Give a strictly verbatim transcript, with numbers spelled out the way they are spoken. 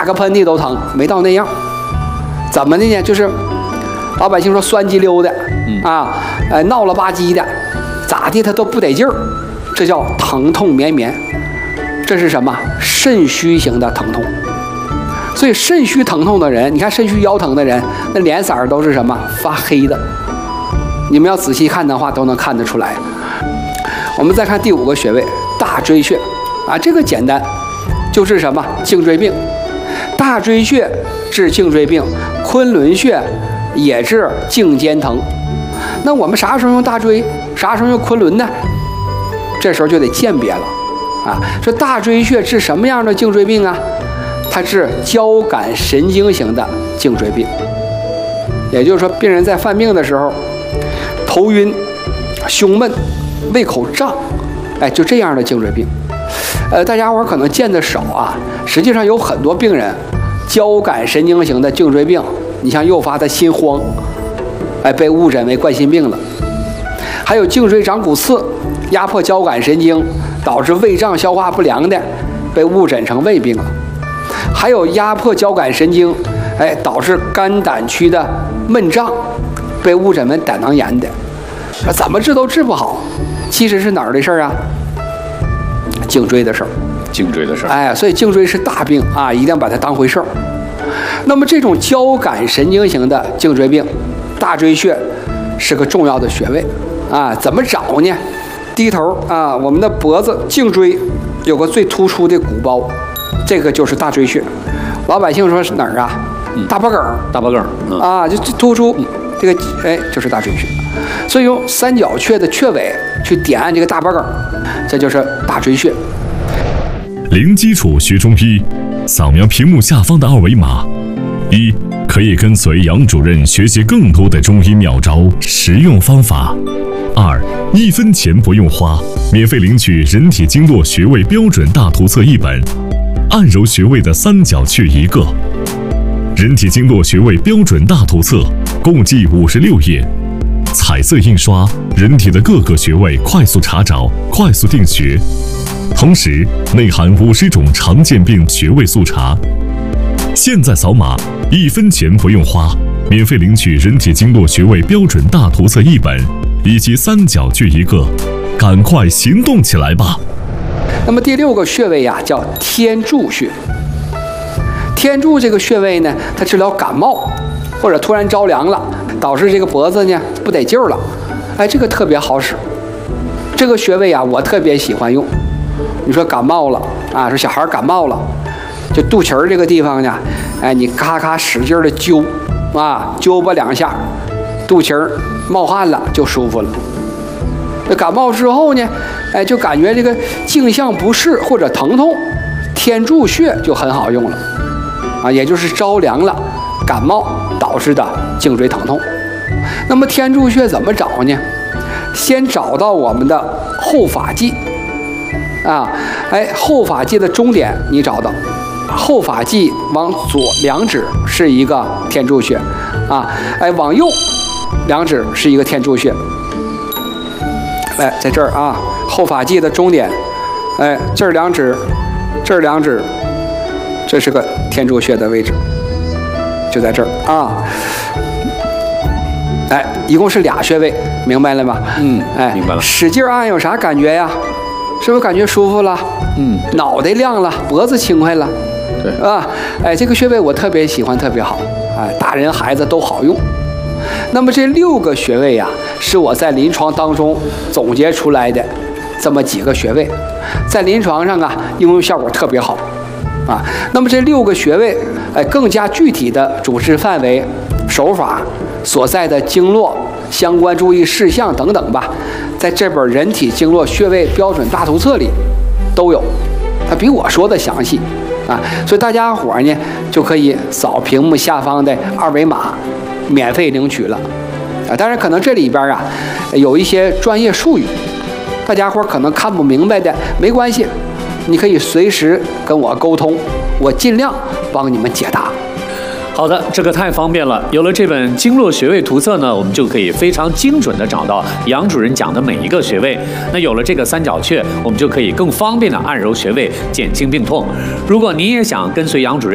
个喷嚏都疼，没到那样。怎么的呢？就是老百姓说酸鸡溜的，啊，呃，闹了吧唧的，咋地他都不得劲儿，这叫疼痛绵绵。这是什么？肾虚型的疼痛。所以肾虚疼痛的人，你看肾虚腰疼的人，那脸色都是什么？发黑的。你们要仔细看的话，都能看得出来。我们再看第五个穴位，大椎穴，啊，这个简单，就是什么？颈椎病。大椎穴治颈椎病，昆仑穴也治颈肩疼。那我们啥时候用大椎？啥时候用昆仑呢？这时候就得鉴别了，啊，说大椎穴治什么样的颈椎病啊？它治交感神经型的颈椎病。也就是说，病人在犯病的时候，头晕、胸闷、胃口胀，哎，就这样的颈椎病。呃，大家伙可能见得少啊，实际上有很多病人交感神经型的颈椎病，你像诱发的心慌，哎，被误诊为冠心病了。还有颈椎长骨刺，压迫交感神经，导致胃胀消化不良的，被误诊成胃病了。还有压迫交感神经，哎，导致肝胆区的闷胀，被误诊为胆囊炎的。怎么治都治不好，其实是哪儿的事儿啊？颈椎的事儿。 颈椎的事儿。 哎，所以颈椎是大病啊，一定要把它当回事儿。那么这种交感神经型的颈椎病，大椎穴是个重要的穴位啊。怎么找呢？低头啊，我们的脖子颈椎有个最突出的鼓包，这个就是大椎穴。老百姓说是哪儿啊？大脖梗儿， 大脖梗儿、嗯、 啊，就突出这个，哎，就是大椎穴。所以用三角穴的穴位去点按这个大脖梗儿，这就是大椎穴。 零基础学中医，扫描屏幕下方的二维码，一可以跟随杨主任学习更多的中医妙招、实用方法；二一分钱不用花，免费领取人体经络穴位标准大图册一本，按揉穴位的三角穴一个。人体经络穴位标准大图册共计五十六页，彩色印刷，人体的各个穴位快速查找、快速定穴，同时内含五十种常见病穴位速查。现在扫码，一分钱不用花，免费领取人体经络穴位标准大图册一本以及三角穴一个，赶快行动起来吧！ 那么第六个穴位呀、啊，叫天柱穴。天柱这个穴位呢，它治疗感冒或者突然着凉了，导致这个脖子呢不得劲儿了，哎，这个特别好使。这个穴位啊，我特别喜欢用。你说感冒了啊，说小孩感冒了，就肚脐儿这个地方呢，哎，你咔咔使劲的揪啊，揪吧两下，肚脐儿冒汗了就舒服了。那感冒之后呢，哎，就感觉这个颈项不适或者疼痛，天柱穴就很好用了。啊，也就是着凉了、感冒导致的颈椎疼痛。那么天柱穴怎么找呢？先找到我们的后发际，啊，哎，后发际的中点你找到，后发际往左两指是一个天柱穴，啊，哎，往右两指是一个天柱穴。哎，在这儿啊，后发际的中点，哎，这儿两指，这儿两指。这是个天柱穴的位置，就在这儿啊。哎，一共是俩穴位，明白了吗？ 嗯， 哎， 明白了。 使劲按有啥感觉呀？是不是感觉舒服了？ 嗯， 脑袋亮了，脖子轻快了。 对啊，哎，这个穴位我特别喜欢，特别好，哎，大人孩子都好用。那么这六个穴位呀、啊，是我在临床当中总结出来的这么几个穴位，在临床上啊应用效果特别好。啊，那么这六个穴位，哎，更加具体的主治范围、手法、所在的经络、相关注意事项等等吧，在这本《人体经络穴位标准大图册》里都有，它比我说的详细啊，所以大家伙呢就可以扫屏幕下方的二维码，免费领取了啊。当然，可能这里边啊有一些专业术语，大家伙可能看不明白的，没关系。你可以随时跟我沟通，我尽量帮你们解答。 好的，这个太方便了。有了这本经络穴位图册呢，我们就可以非常精准的找到杨主任讲的每一个穴位。那有了这个三角穴，我们就可以更方便的按揉穴位，减轻病痛。如果您也想跟随杨主任